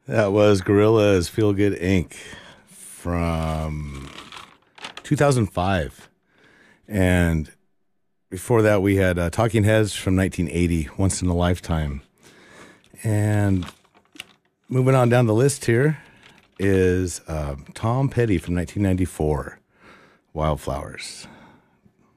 That was Gorillaz Feel Good Inc. from 2005. And before that, we had Talking Heads from 1980, Once in a Lifetime. And moving on down the list here is Tom Petty from 1994, Wildflowers.